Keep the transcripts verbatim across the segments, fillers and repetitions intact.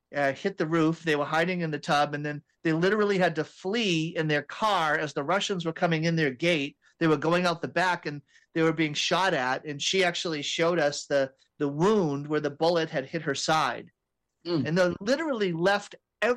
uh, hit the roof. They were hiding in the tub, and then they literally had to flee in their car as the Russians were coming in their gate. They were going out the back, and they were being shot at. And she actually showed us the the wound where the bullet had hit her side. Mm. And they literally left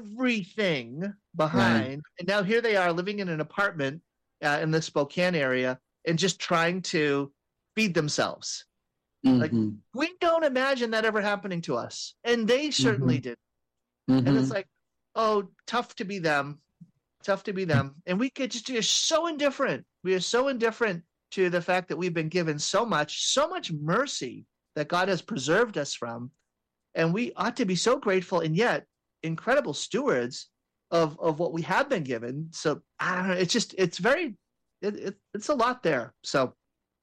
everything behind. Mm. And now here they are living in an apartment uh, in the Spokane area and just trying to feed themselves. Mm-hmm. Like, we don't imagine that ever happening to us. And they certainly mm-hmm. did. Mm-hmm. And it's like, oh, tough to be them. Tough to be them. And we could just be so indifferent. We are so indifferent to the fact that we've been given so much, so much mercy that God has preserved us from. And we ought to be so grateful and yet incredible stewards of, of what we have been given. So I don't know. It's just, it's very, it, it, it's a lot there. So,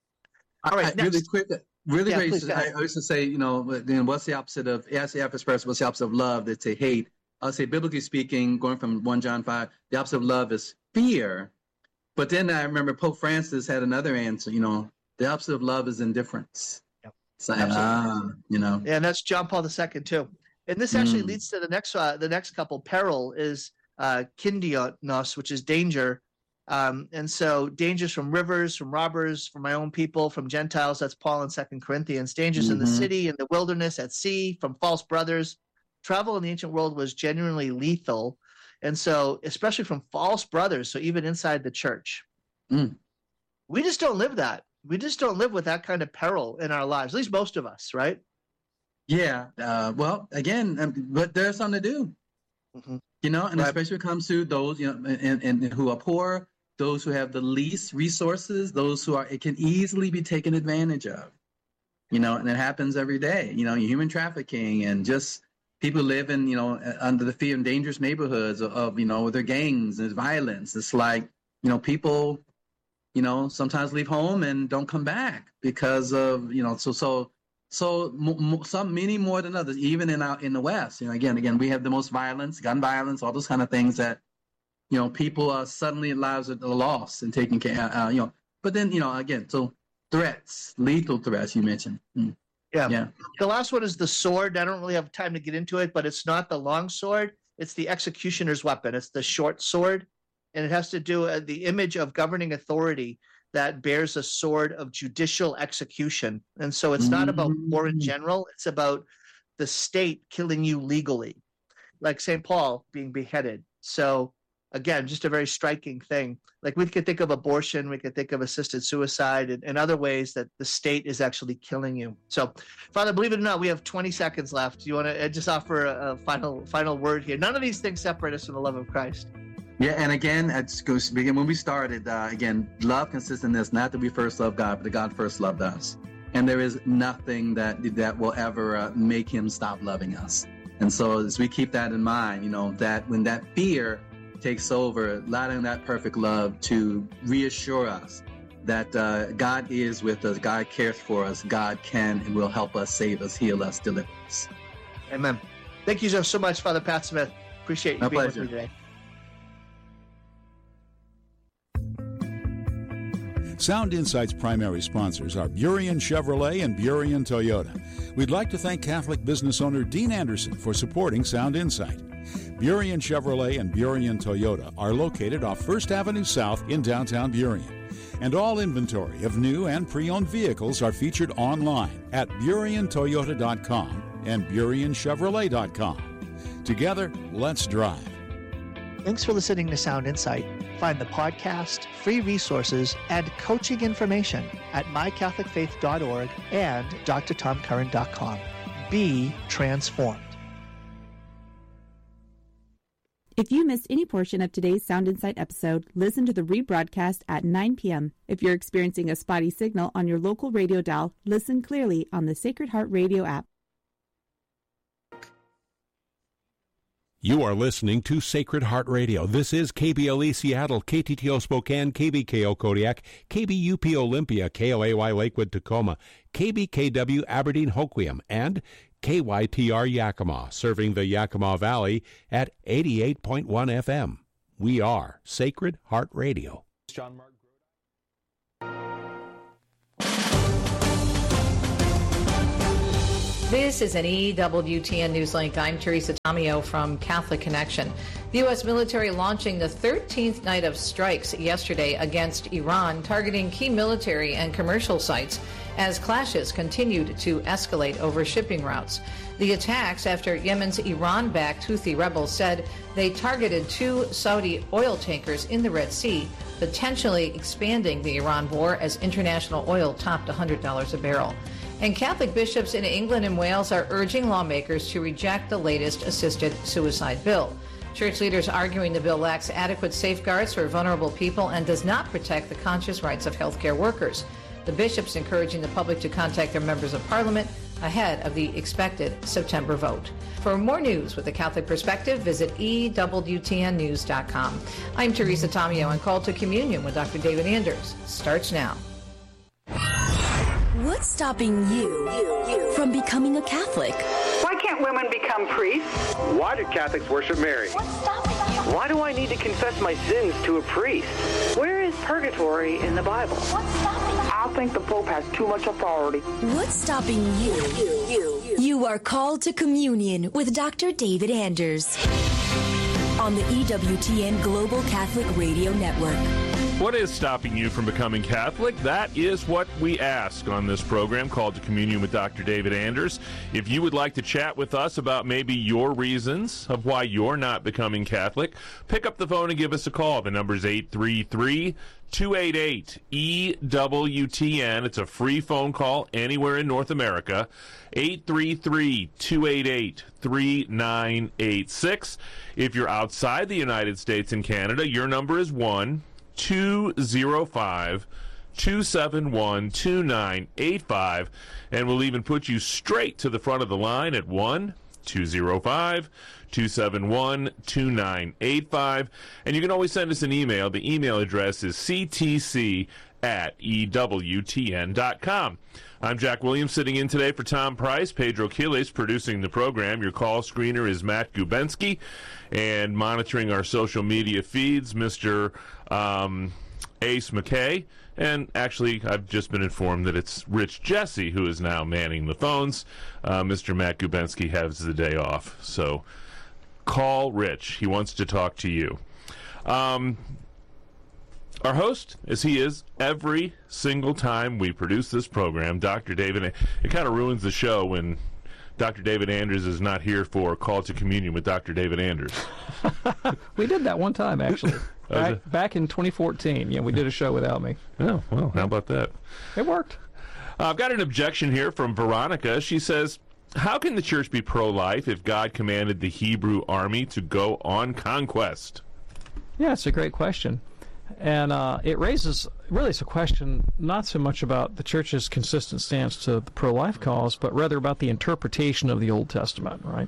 all right. I, next. Really quick, really yeah, great. Please, I, I used to say, you know, then what's the opposite of, ask the average person, what's the opposite of love? They say hate. I'll say, biblically speaking, going from First John five, the opposite of love is fear. But then I remember Pope Francis had another answer, you know, the opposite of love is indifference. Yep. So, ah, you know. Yeah, and that's John Paul the Second too. And this actually Mm. leads to the next uh, the next couple. Peril is uh, kindios, which is danger. Um, and so dangers from rivers, from robbers, from my own people, from Gentiles. That's Paul in Second Corinthians. Dangers mm-hmm. in the city, in the wilderness, at sea, from false brothers. Travel in the ancient world was genuinely lethal. And so, especially from false brothers, so even inside the church. Mm. We just don't live that. We just don't live with that kind of peril in our lives, at least most of us, right? Yeah. Uh, well, again, um, but there's something to do. Mm-hmm. You know, and right. especially when it comes to those, you know, and, and, and who are poor, those who have the least resources, those who are, it can easily be taken advantage of. You know, and it happens every day, you know, human trafficking and just people live in, you know, under the fear of dangerous neighborhoods of, of, you know, their gangs and violence. It's like, you know, people, you know, sometimes leave home and don't come back because of, you know, so, so, so m- some, many more than others, even in our, in the West, you know, again, again, we have the most violence, gun violence, all those kind of things that, you know, people are suddenly lives are lost and taken care, uh, you know, but then, you know, again, so threats, lethal threats you mentioned. Mm. Yeah. yeah. The last one is the sword. I don't really have time to get into it, but it's not the long sword. It's the executioner's weapon. It's the short sword. And it has to do with the image of governing authority that bears a sword of judicial execution. And so it's not about war in general. It's about the state killing you legally, like Saint Paul being beheaded. So again, just a very striking thing. Like we could think of abortion, we could think of assisted suicide and, and other ways that the state is actually killing you. So, Father, believe it or not, we have twenty seconds left. Do you want to just offer a, a final final word here? None of these things separate us from the love of Christ. Yeah, and again, at begin when we started, uh, again, love consists in this, not that we first loved God, but that God first loved us. And there is nothing that that will ever uh, make him stop loving us. And so as we keep that in mind, you know, that when that fear takes over, allowing that perfect love to reassure us that uh, God is with us, God cares for us, God can and will help us, save us, heal us, deliver us. Amen. Thank you so much, Father Pat Smith. Appreciate you My being pleasure. with me today. Sound Insight's primary sponsors are Burien Chevrolet and Burien Toyota. We'd like to thank Catholic business owner Dean Anderson for supporting Sound Insight. Burien Chevrolet and Burien Toyota are located off First Avenue South in downtown Burien. And all inventory of new and pre-owned vehicles are featured online at burien toyota dot com and burien chevrolet dot com. Together, let's drive. Thanks for listening to Sound Insight. Find the podcast, free resources, and coaching information at my catholic faith dot org and d r tom curran dot com. Be transformed. If you missed any portion of today's Sound Insight episode, listen to the rebroadcast at nine p.m. If you're experiencing a spotty signal on your local radio dial, listen clearly on the Sacred Heart Radio app. You are listening to Sacred Heart Radio. This is K B L E Seattle, K T T O Spokane, K B K O Kodiak, K B U P Olympia, K L A Y Lakewood Tacoma, K B K W Aberdeen Hoquiam, and K Y T R Yakima, serving the Yakima Valley at eighty-eight point one F M. We are Sacred Heart Radio. John Mark. This is an E W T N Newslink. I'm Teresa Tomeo from Catholic Connection. The U S military launching the thirteenth night of strikes yesterday against Iran, targeting key military and commercial sites as clashes continued to escalate over shipping routes. The attacks after Yemen's Iran-backed Houthi rebels said they targeted two Saudi oil tankers in the Red Sea, potentially expanding the Iran war as international oil topped one hundred dollars a barrel. And Catholic bishops in England and Wales are urging lawmakers to reject the latest assisted suicide bill. Church leaders arguing the bill lacks adequate safeguards for vulnerable people and does not protect the conscious rights of healthcare workers. The bishops encouraging the public to contact their members of parliament ahead of the expected September vote. For more news with a Catholic perspective, visit E W T N news dot com. I'm Teresa Tomeo, and Call to Communion with Doctor David Anders starts now. What's stopping you, you, you from becoming a Catholic? Why can't women become priests? Why do Catholics worship Mary? What's stopping you? Why do I need to confess my sins to a priest? Where is purgatory in the Bible? What's stopping you? I think the Pope has too much authority. What's stopping you? You, you, you. You are called to communion with Doctor David Anders on the E W T N Global Catholic Radio Network. What is stopping you from becoming Catholic? That is what we ask on this program called To Communion with Doctor David Anders. If you would like to chat with us about maybe your reasons of why you're not becoming Catholic, pick up the phone and give us a call. The number is eight three three, two eight eight, E W T N. It's a free phone call anywhere in North America. eight three three, two eight eight, three nine eight six. If you're outside the United States and Canada, your number is one two zero five, two seven one, two nine eight five, and we'll even put you straight to the front of the line at one two zero five, two seven one, two nine eight five, and you can always send us an email. The email address is c t c at e w t n dot com. I'm Jack Williams, sitting in today for Tom Price. Pedro Quiles producing the program. Your call screener is Matt Gubensky, and monitoring our social media feeds, Mister Um, Ace McKay. And actually, I've just been informed that it's Rich Jesse who is now manning the phones. Uh, Mister Matt Gubensky has the day off, so call Rich. He wants to talk to you. Um, Our host, as he is every single time we produce this program, Doctor David. It kind of ruins the show when Doctor David Anders is not here for Call to Communion with Doctor David Anders. We did that one time, actually. back, back in twenty fourteen. Yeah, we did a show without me. Oh, well, how about that? It worked. Uh, I've got an objection here from Veronica. She says, how can the church be pro-life if God commanded the Hebrew army to go on conquest? Yeah, it's a great question. And uh, it raises, really it's a question not so much about the church's consistent stance to the pro-life cause, but rather about the interpretation of the Old Testament, right?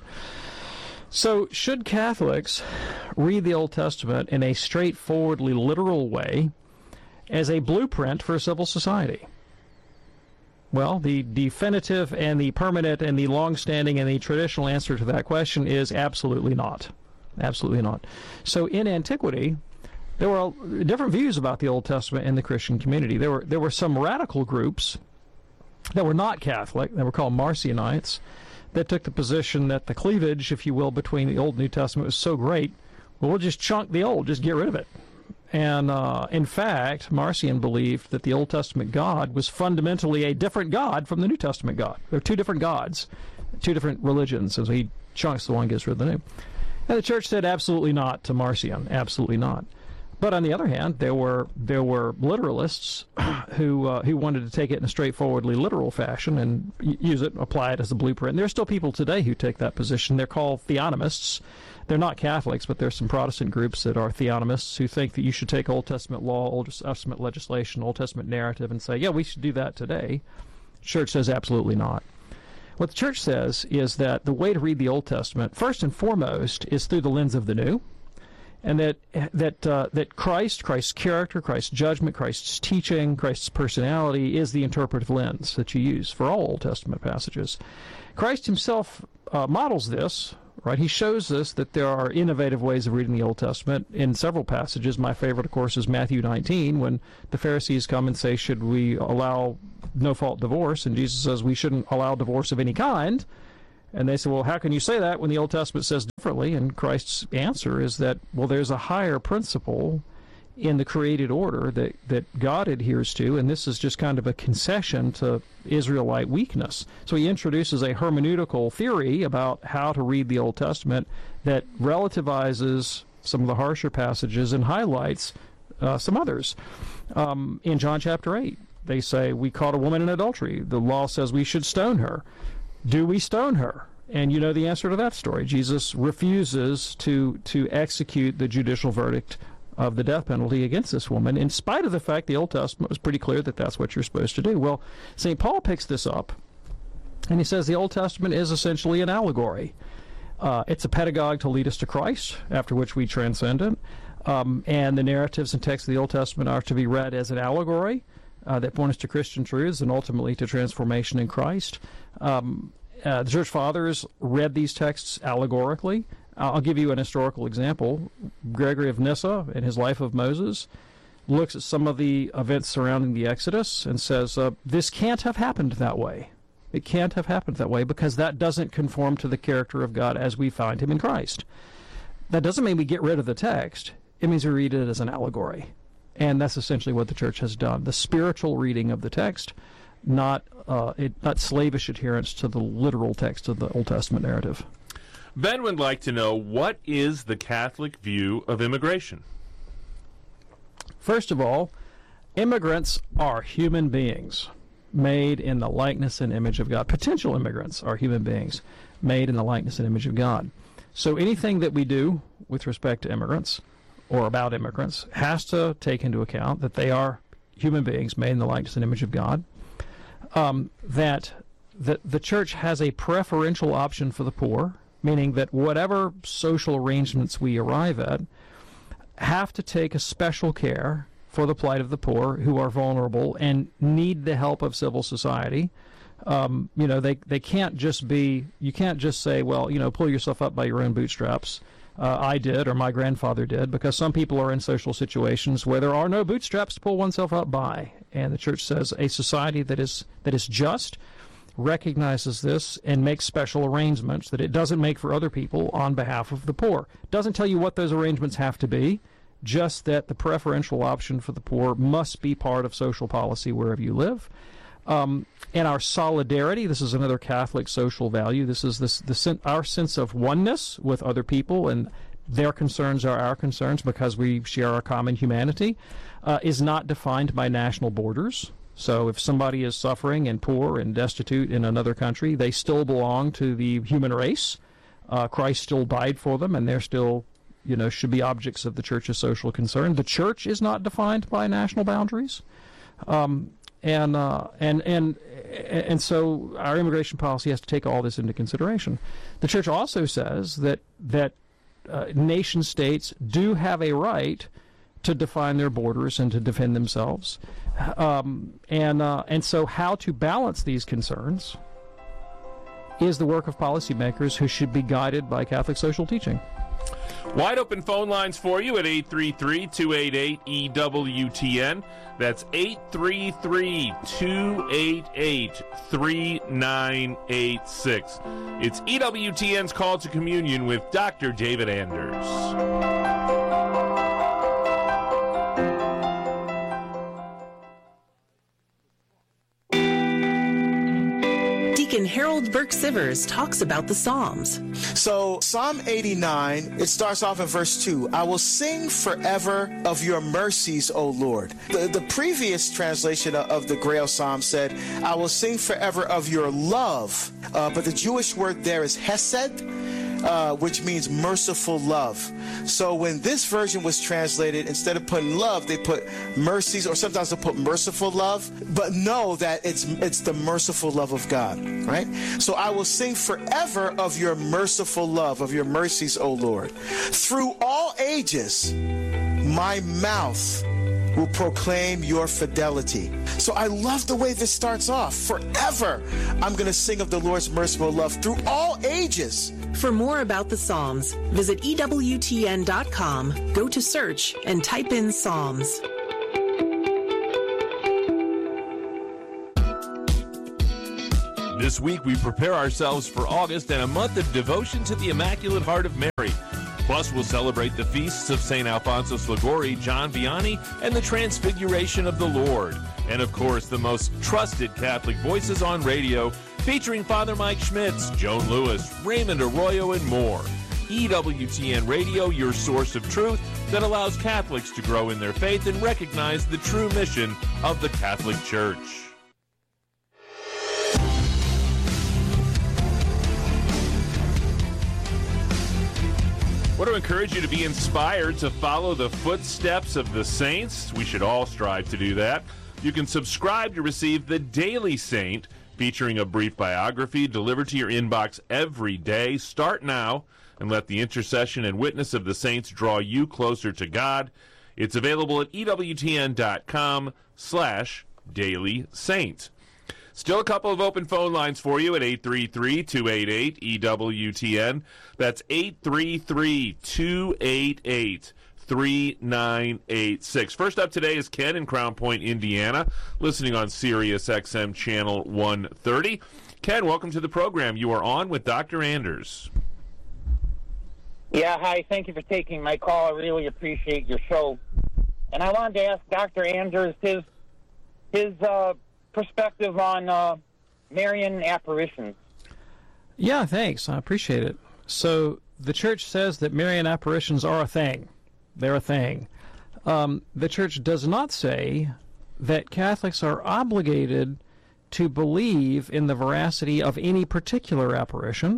So should Catholics read the Old Testament in a straightforwardly literal way as a blueprint for a civil society? Well, the definitive and the permanent and the long-standing and the traditional answer to that question is absolutely not. Absolutely not. So in antiquity, there were different views about the Old Testament in the Christian community. There were there were some radical groups that were not Catholic, that were called Marcionites, that took the position that the cleavage, if you will, between the Old and New Testament was so great, well, we'll just chunk the Old, just get rid of it. And uh, in fact, Marcion believed that the Old Testament God was fundamentally a different God from the New Testament God. There are two different gods, two different religions, and so he chunks the one, gets rid of the new. And the church said absolutely not to Marcion, absolutely not. But on the other hand, there were there were literalists who uh, who wanted to take it in a straightforwardly literal fashion and use it, apply it as a blueprint. And there are still people today who take that position. They're called theonomists. They're not Catholics, but there's some Protestant groups that are theonomists who think that you should take Old Testament law, Old Testament legislation, Old Testament narrative, and say, yeah, we should do that today. The church says absolutely not. What the church says is that the way to read the Old Testament, first and foremost, is through the lens of the New. And that that uh, that Christ, Christ's character, Christ's judgment, Christ's teaching, Christ's personality is the interpretive lens that you use for all Old Testament passages. Christ himself uh, models this, right? He shows us that there are innovative ways of reading the Old Testament in several passages. My favorite, of course, is Matthew nineteen, when the Pharisees come and say, should we allow no-fault divorce, and Jesus says we shouldn't allow divorce of any kind. And they say, well, how can you say that when the Old Testament says differently? And Christ's answer is that, well, there's a higher principle in the created order that, that God adheres to, and this is just kind of a concession to Israelite weakness. So he introduces a hermeneutical theory about how to read the Old Testament that relativizes some of the harsher passages and highlights uh, some others. Um, in John chapter eight, they say, we caught a woman in adultery. The law says we should stone her. Do we stone her? And you know the answer to that story. Jesus refuses to to execute the judicial verdict of the death penalty against this woman, in spite of the fact the Old Testament was pretty clear that that's what you're supposed to do. Well, Saint Paul picks this up, and he says the Old Testament is essentially an allegory. Uh, it's a pedagogue to lead us to Christ, after which we transcend it. Um, and the narratives and texts of the Old Testament are to be read as an allegory uh, that point us to Christian truths and ultimately to transformation in Christ. Um, uh, the Church Fathers read these texts allegorically. I'll give you an historical example. Gregory of Nyssa, in his Life of Moses, looks at some of the events surrounding the Exodus and says, uh, this can't have happened that way. It can't have happened that way because that doesn't conform to the character of God as we find him in Christ. That doesn't mean we get rid of the text. It means we read it as an allegory. And that's essentially what the Church has done. The spiritual reading of the text, not uh, it, not slavish adherence to the literal text of the Old Testament narrative. Ben would like to know, what is the Catholic view of immigration? First of all, immigrants are human beings made in the likeness and image of God. Potential immigrants are human beings made in the likeness and image of God. So anything that we do with respect to immigrants or about immigrants has to take into account that they are human beings made in the likeness and image of God, um, that, that the Church has a preferential option for the poor, meaning that whatever social arrangements we arrive at have to take a special care for the plight of the poor who are vulnerable and need the help of civil society. Um, you know, they, they can't just be, you can't just say, well, you know, pull yourself up by your own bootstraps. Uh, I did, or my grandfather did, because some people are in social situations where there are no bootstraps to pull oneself up by. And the Church says a society that is that is just recognizes this and makes special arrangements that it doesn't make for other people on behalf of the poor. It doesn't tell you what those arrangements have to be, just that the preferential option for the poor must be part of social policy wherever you live. Um, and our solidarity, this is another Catholic social value. This is this, the, our sense of oneness with other people, and their concerns are our concerns because we share our common humanity, uh, is not defined by national borders. So if somebody is suffering and poor and destitute in another country, they still belong to the human race. Uh, Christ still died for them, and they're still, you know, should be objects of the Church's social concern. The Church is not defined by national boundaries. Um, and, uh, and, and, and so our immigration policy has to take all this into consideration. The Church also says that, that uh, nation states do have a right to define their borders and to defend themselves. Um, and uh, and so how to balance these concerns is the work of policymakers who should be guided by Catholic social teaching. Wide open phone lines for you at eight three three, two eight eight, E W T N. That's eight three three, two eight eight, three nine eight six. It's E W T N's Call to Communion with Doctor David Anders. Deacon Harold Burke Sivers talks about the Psalms. So Psalm eighty-nine, it starts off in verse two. I will sing forever of your mercies, O Lord. The, the previous translation of the Grail Psalm said, I will sing forever of your love. Uh, but the Jewish word there is hesed, uh, which means merciful love. So when this version was translated, instead of putting love, they put mercies, or sometimes they put merciful love. But know that it's it's the merciful love of God, right? So I will sing forever of your merciful love, of your mercies, O Lord. Through all ages, my mouth will proclaim your fidelity. So I love the way this starts off. Forever, I'm going to sing of the Lord's merciful love through all ages. For more about the Psalms, visit E W T N dot com, go to search, and type in Psalms. This week, we prepare ourselves for August and a month of devotion to the Immaculate Heart of Mary. Plus, we'll celebrate the feasts of Saint Alfonso Liguori, John Vianney, and the Transfiguration of the Lord. And, of course, the most trusted Catholic voices on radio, featuring Father Mike Schmitz, Joan Lewis, Raymond Arroyo, and more. E W T N Radio, your source of truth that allows Catholics to grow in their faith and recognize the true mission of the Catholic Church. I want to encourage you to be inspired to follow the footsteps of the saints. We should all strive to do that. You can subscribe to receive the Daily Saint, featuring a brief biography delivered to your inbox every day. Start now and let the intercession and witness of the saints draw you closer to God. It's available at ewtn.com slash daily saint. Still a couple of open phone lines for you at eight three three, two eight eight, E W T N. That's eight three three, two eight eight, three nine eight six. First up today is Ken in Crown Point, Indiana, listening on Sirius X M Channel one thirty. Ken, welcome to the program. You are on with Doctor Anders. Yeah, hi. Thank you for taking my call. I really appreciate your show. And I wanted to ask Doctor Anders his, his uh, perspective on uh, Marian apparitions. Yeah, thanks. I appreciate it. So the Church says that Marian apparitions are a thing. They're a thing. Um, the Church does not say that Catholics are obligated to believe in the veracity of any particular apparition,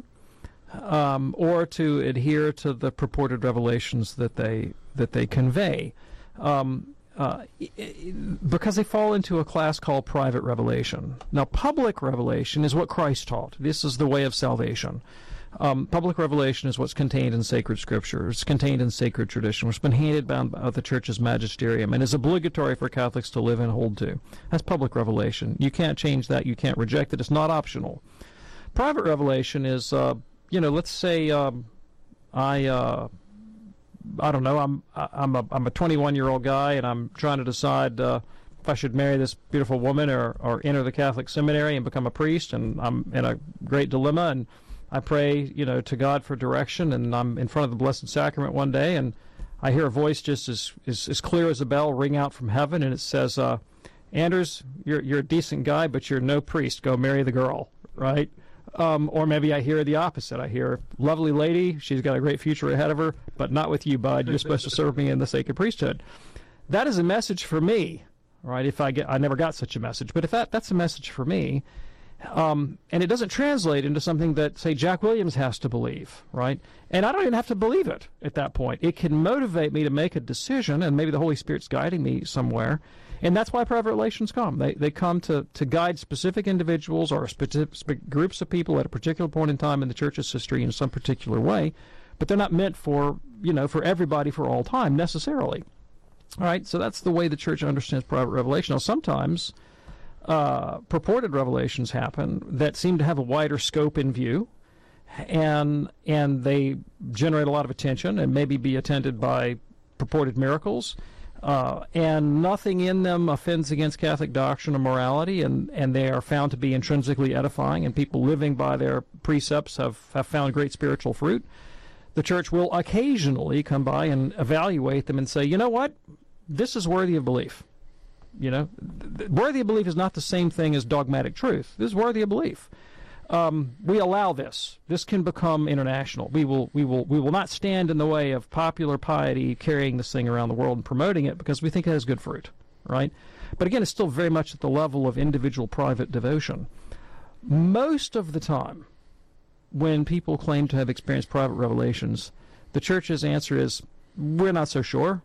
um, or to adhere to the purported revelations that they that they convey, um, uh, because they fall into a class called private revelation. Now, public revelation is what Christ taught. This is the way of salvation. Um, public revelation is what's contained in sacred scripture. It's contained in sacred tradition, which has been handed down by the Church's magisterium and is obligatory for Catholics to live and hold to. That's public revelation. You can't change that. You can't reject it. It's not optional. Private revelation is, uh, you know, let's say um, I, uh, I don't know, I'm I'm a I'm a twenty-one-year-old guy, and I'm trying to decide uh, if I should marry this beautiful woman or or enter the Catholic seminary and become a priest, and I'm in a great dilemma, and I pray, you know, to God for direction, and I'm in front of the Blessed Sacrament one day, and I hear a voice just as, as, as clear as a bell ring out from heaven, and it says, uh, Anders, you're, you're a decent guy, but you're no priest. Go marry the girl, right? Um, or maybe I hear the opposite. I hear, lovely lady, she's got a great future ahead of her, but not with you, bud. You're supposed to serve me in the sacred priesthood. That is a message for me, right? If I get, I never got such a message, but if that, that's a message for me, Um, and it doesn't translate into something that, say, Jack Williams has to believe, right? And I don't even have to believe it at that point. It can motivate me to make a decision, and maybe the Holy Spirit's guiding me somewhere. And that's why private relations come. They they come to, to guide specific individuals or specific groups of people at a particular point in time in the Church's history in some particular way, but they're not meant for, you know, for everybody for all time necessarily. All right, so that's the way the Church understands private revelation. Now, sometimes Uh, purported revelations happen that seem to have a wider scope in view, and and they generate a lot of attention and maybe be attended by purported miracles, uh, and nothing in them offends against Catholic doctrine or morality, and, and they are found to be intrinsically edifying, and people living by their precepts have, have found great spiritual fruit. The Church will occasionally come by and evaluate them and say, you know what, this is worthy of belief. You know, worthy of belief is not the same thing as dogmatic truth. This is worthy of belief. Um, we allow this. This can become international. We will, we will, we will not stand in the way of popular piety carrying this thing around the world and promoting it because we think it has good fruit, right? But again, it's still very much at the level of individual private devotion. Most of the time, when people claim to have experienced private revelations, the Church's answer is, we're not so sure,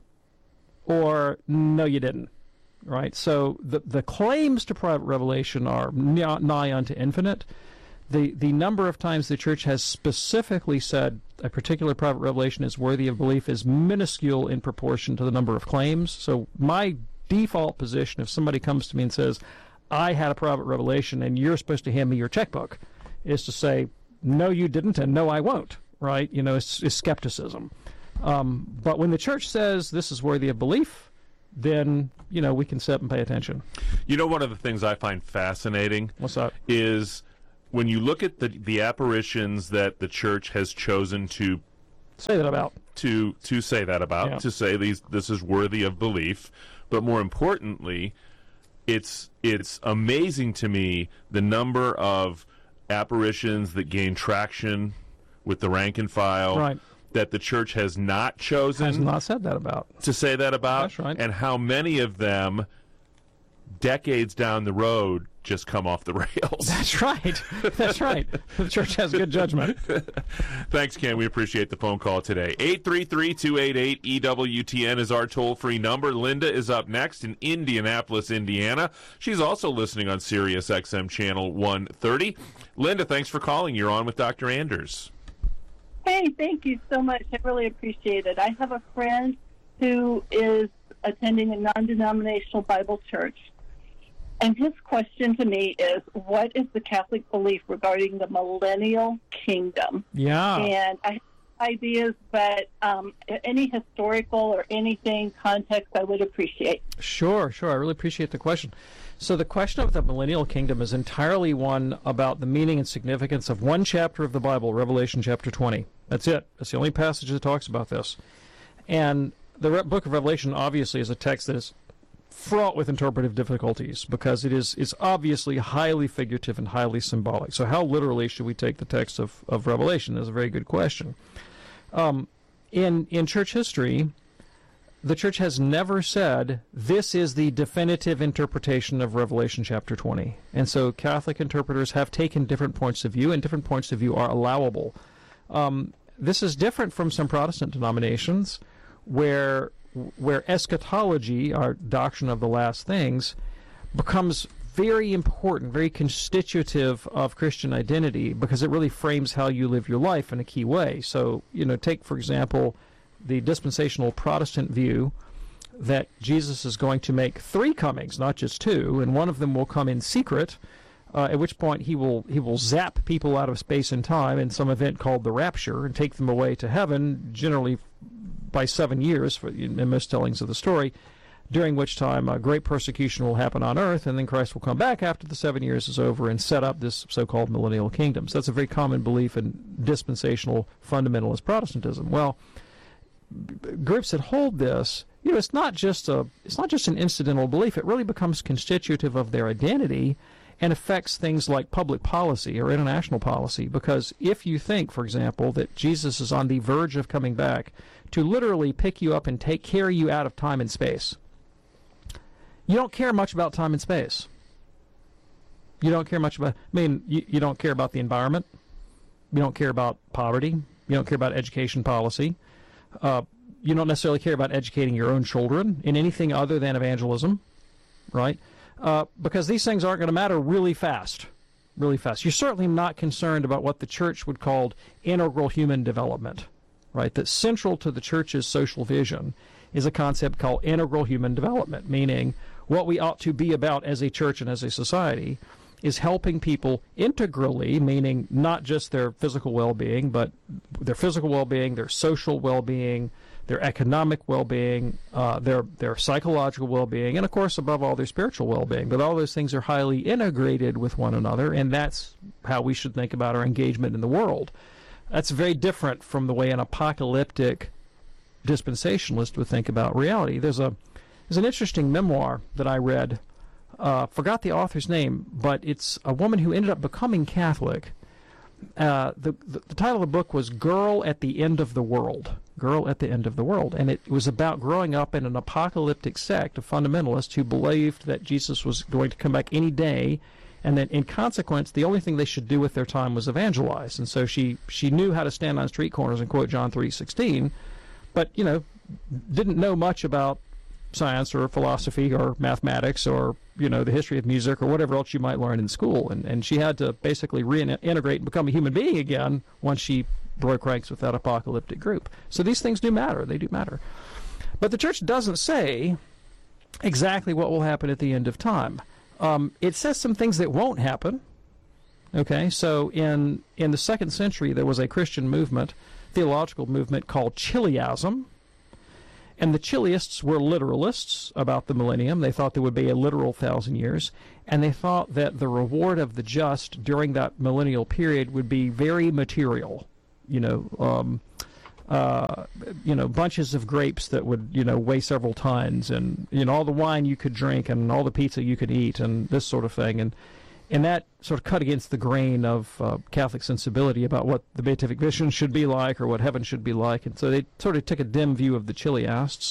or no, you didn't. Right, so the the claims to private revelation are nigh unto infinite. The the number of times the Church has specifically said a particular private revelation is worthy of belief is minuscule in proportion to the number of claims. So my default position, if somebody comes to me and says, I had a private revelation and you're supposed to hand me your checkbook, is to say, no, you didn't, and no, I won't. Right, you know, it's, it's skepticism. Um, but when the Church says this is worthy of belief, then, you know, we can sit and pay attention. You know, one of the things I find fascinating What's that? is when you look at the the apparitions that the church has chosen to say that about, to to say that about, yeah. to say these this is worthy of belief, but more importantly, it's it's amazing to me the number of apparitions that gain traction with the rank and file, right, that the church has not chosen has not said that about to say that about. That's right. And how many of them decades down the road just come off the rails. That's right. That's right. The church has good judgment. Thanks, Ken. We appreciate the phone call today. eight three three, two eight eight, E W T N is our toll-free number. Linda is up next in Indianapolis, Indiana. She's also listening on Sirius X M Channel one thirty. Linda, thanks for calling. You're on with Doctor Anders. Hey, thank you so much. I really appreciate it. I have a friend who is attending a non-denominational Bible church. And his question to me is, what is the Catholic belief regarding the millennial kingdom? Yeah. And I have ideas, but um, any historical or anything context I would appreciate. Sure, sure. I really appreciate the question. So the question of the millennial kingdom is entirely one about the meaning and significance of one chapter of the Bible, Revelation chapter twenty. That's it. That's the only passage that talks about this. And the Re- book of Revelation obviously is a text that is fraught with interpretive difficulties because it is it's obviously highly figurative and highly symbolic. So how literally should we take the text of, of Revelation is a very good question. Um, in in church history, the church has never said this is the definitive interpretation of Revelation chapter twenty. And so Catholic interpreters have taken different points of view, and different points of view are allowable. Um, this is different from some Protestant denominations where where eschatology, our doctrine of the last things, becomes very important, very constitutive of Christian identity because it really frames how you live your life in a key way. So, you know, take, for example, the dispensational Protestant view that Jesus is going to make three comings, not just two, and one of them will come in secret, uh, at which point he will he will zap people out of space and time in some event called the rapture and take them away to heaven, generally by seven years for, in most tellings of the story, during which time uh, great persecution will happen on earth, and then Christ will come back after the seven years is over and set up this so-called millennial kingdom. So that's a very common belief in dispensational fundamentalist Protestantism. Well, b- groups that hold this, you know, it's not just a it's not just an incidental belief. It really becomes constitutive of their identity and affects things like public policy or international policy. Because if you think, for example, that Jesus is on the verge of coming back to literally pick you up and take carry you out of time and space, you don't care much about time and space. You don't care much about, I mean, you, you don't care about the environment. You don't care about poverty. You don't care about education policy. Uh, you don't necessarily care about educating your own children in anything other than evangelism, right? Uh, because these things aren't going to matter really fast, really fast. You're certainly not concerned about what the church would call integral human development, right? That central to the church's social vision is a concept called integral human development, meaning what we ought to be about as a church and as a society is helping people integrally, meaning not just their physical well-being, but their physical well-being, their social well-being, their economic well-being, uh, their their psychological well-being, and of course, above all, their spiritual well-being. But all those things are highly integrated with one another, and that's how we should think about our engagement in the world. That's very different from the way an apocalyptic dispensationalist would think about reality. There's a there's an interesting memoir that I read. Uh, forgot the author's name, but it's a woman who ended up becoming Catholic. Uh, the, the the title of the book was "Girl at the End of the World." Girl at the End of the World, and it was about growing up in an apocalyptic sect of fundamentalists who believed that Jesus was going to come back any day, and that in consequence, the only thing they should do with their time was evangelize. And so she she knew how to stand on street corners and quote John three sixteen, but you know, didn't know much about science or philosophy or mathematics or you know the history of music or whatever else you might learn in school, and and she had to basically reintegrate and become a human being again once she broke ranks with that apocalyptic group. So these things do matter. They do matter. But the church doesn't say exactly what will happen at the end of time. Um, it says some things that won't happen. Okay, so in in the second century, there was a Christian movement, theological movement called Chiliasm. And the Chiliasts were literalists about the millennium. They thought there would be a literal thousand years, and they thought that the reward of the just during that millennial period would be very material. You know, um, uh, you know, bunches of grapes that would, you know, weigh several tons, and you know, all the wine you could drink, and all the pizza you could eat, and this sort of thing, and and that sort of cut against the grain of uh, Catholic sensibility about what the beatific vision should be like or what heaven should be like. And so they sort of took a dim view of the Chiliasts.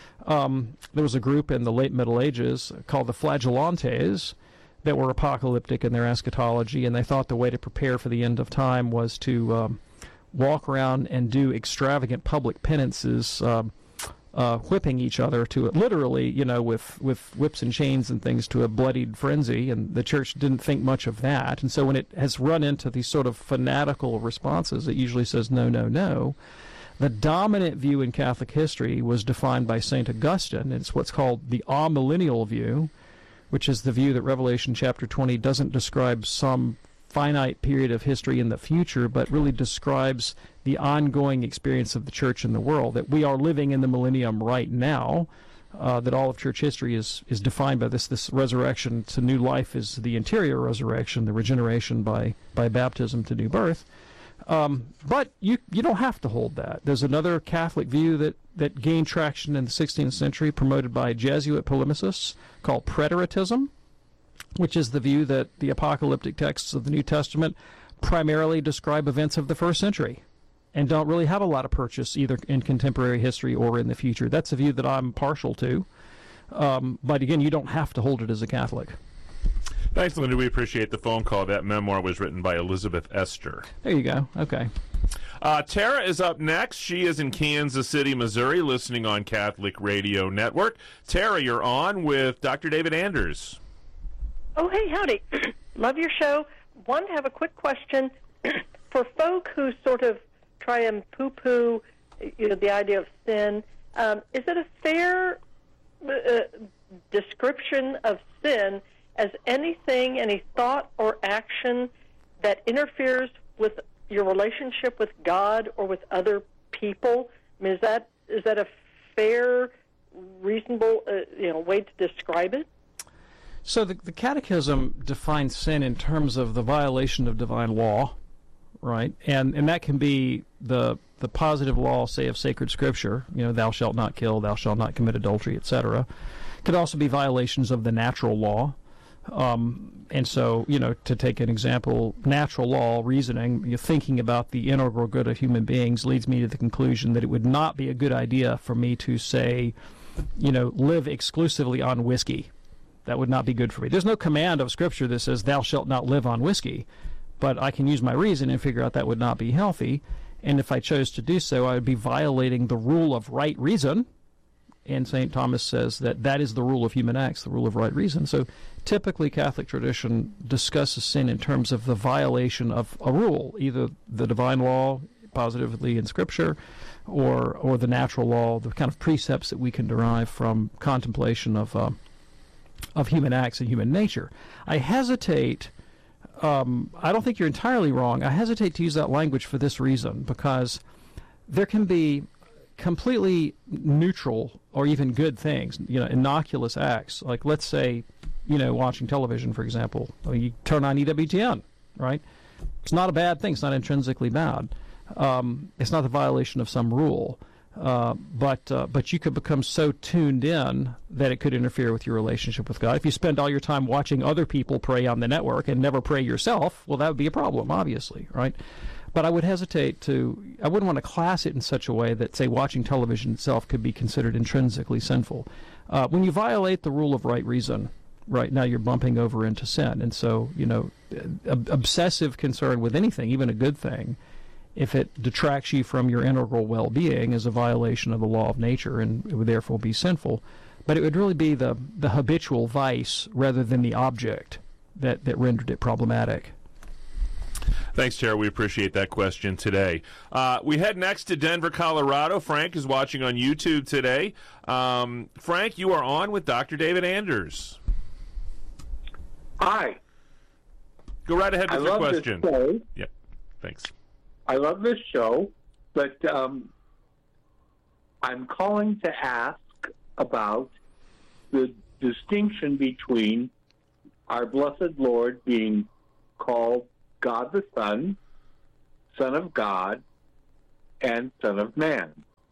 Um, there was a group in the late Middle Ages called the Flagellantes that were apocalyptic in their eschatology, and they thought the way to prepare for the end of time was to um, walk around and do extravagant public penances, um, Uh, whipping each other to it, literally, you know, with, with whips and chains and things to a bloodied frenzy, and the church didn't think much of that. And so when it has run into these sort of fanatical responses, it usually says no, no, no. The dominant view in Catholic history was defined by Saint Augustine. It's what's called the amillennial view, which is the view that Revelation chapter twenty doesn't describe some finite period of history in the future, but really describes the ongoing experience of the church in the world, that we are living in the millennium right now, uh, that all of church history is, is defined by this this resurrection to new life is the interior resurrection, the regeneration by, by baptism to new birth. Um, but you you don't have to hold that. There's another Catholic view that, that gained traction in the sixteenth century, promoted by Jesuit polemicists, called preteritism, which is the view that the apocalyptic texts of the New Testament primarily describe events of the first century and don't really have a lot of purchase either in contemporary history or in the future. That's a view that I'm partial to. Um, but again, you don't have to hold it as a Catholic. Thanks, Linda. We appreciate the phone call. That memoir was written by Elizabeth Esther. There you go. Okay. Uh, Tara is up next. She is in Kansas City, Missouri, listening on Catholic Radio Network. Tara, you're on with Doctor David Anders. Oh, hey, howdy. Love your show. Wanted to have a quick question. For folk who sort of try and poo-poo, you know, the idea of sin, um, is it a fair uh, description of sin as anything, any thought or action that interferes with your relationship with God or with other people? I mean, is that is that a fair, reasonable, uh, you know, way to describe it? So the, the Catechism defines sin in terms of the violation of divine law, right? And and that can be the the positive law, say, of sacred Scripture. You know, thou shalt not kill, thou shalt not commit adultery, et cetera. It could also be violations of the natural law. Um, and so, you know, to take an example, natural law reasoning, you're thinking about the integral good of human beings leads me to the conclusion that it would not be a good idea for me to say, you know, live exclusively on whiskey. That would not be good for me. There's no command of Scripture that says, thou shalt not live on whiskey. But I can use my reason and figure out that would not be healthy. And if I chose to do so, I would be violating the rule of right reason. And Saint Thomas says that that is the rule of human acts, the rule of right reason. So typically Catholic tradition discusses sin in terms of the violation of a rule, either the divine law positively in Scripture or or the natural law, the kind of precepts that we can derive from contemplation of uh, of human acts and human nature. I hesitate, um, I don't think you're entirely wrong, I hesitate to use that language for this reason, because there can be completely neutral or even good things, you know, innocuous acts. Like, let's say, you know, watching television, for example. You turn on E W T N, right? It's not a bad thing. It's not intrinsically bad. Um, it's not the violation of some rule. Uh, but uh, but you could become so tuned in that it could interfere with your relationship with God. If you spend all your time watching other people pray on the network and never pray yourself, well, that would be a problem, obviously, right? But I would hesitate to, I wouldn't want to class it in such a way that, say, watching television itself could be considered intrinsically sinful. Uh, when you violate the rule of right reason, right, now you're bumping over into sin. And so, you know, ob- obsessive concern with anything, even a good thing, if it detracts you from your integral well-being, is a violation of the law of nature, and it would therefore be sinful. But it would really be the, the habitual vice rather than the object that, that rendered it problematic. Thanks, Tara. We appreciate that question today. Uh, we head next to Denver, Colorado. Frank is watching on YouTube today. Um, Frank, you are on with Doctor David Anders. Hi. Go right ahead with I your love question. This show. Yep. Thanks. I love this show, but um, I'm calling to ask about the distinction between our blessed Lord being called God the Son, Son of God, and Son of Man.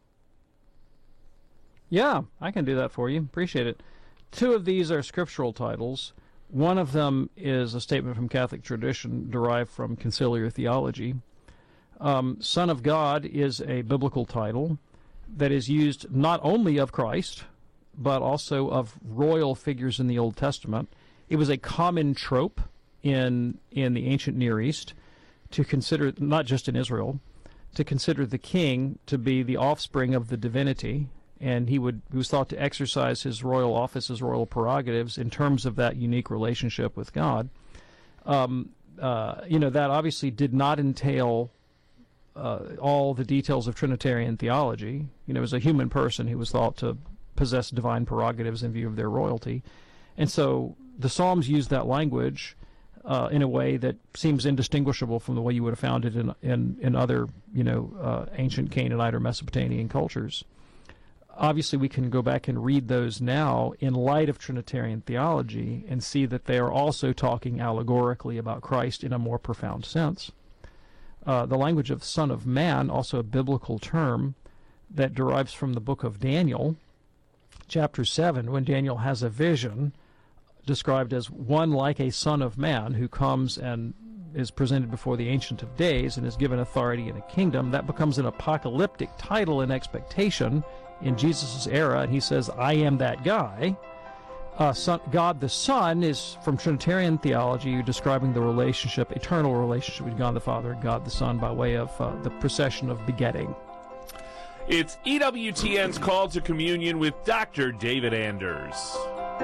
Yeah, I can do that for you. Appreciate it. Two of these are scriptural titles. One of them is a statement from Catholic tradition derived from conciliar theology. Um, Son of God is a biblical title that is used not only of Christ, but also of royal figures in the Old Testament. It was a common trope in in the ancient Near East to consider, not just in Israel, to consider the king to be the offspring of the divinity, and he would he was thought to exercise his royal office, his royal prerogatives in terms of that unique relationship with God. Um, uh, you know, that obviously did not entail uh, all the details of Trinitarian theology. You know, as a human person, he was thought to possess divine prerogatives in view of their royalty. And so the Psalms use that language uh, in a way that seems indistinguishable from the way you would have found it in in, in other, you know, uh, ancient Canaanite or Mesopotamian cultures. Obviously, we can go back and read those now in light of Trinitarian theology and see that they are also talking allegorically about Christ in a more profound sense. Uh, the language of Son of Man, also a biblical term that derives from the book of Daniel, chapter seven, when Daniel has a vision described as one like a son of man who comes and is presented before the Ancient of Days and is given authority in a kingdom. That becomes an apocalyptic title and expectation in Jesus' era, and he says, I am that guy. Uh, son, God the Son is from Trinitarian theology, describing the relationship, eternal relationship with God the Father and God the Son by way of uh, the procession of begetting. It's E W T N's Call to Communion with Doctor David Anders.